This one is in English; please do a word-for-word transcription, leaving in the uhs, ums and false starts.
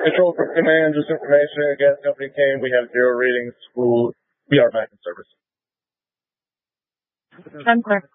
Control for command, just information. Gas company came. We have zero readings. We'll, we are back in service. ten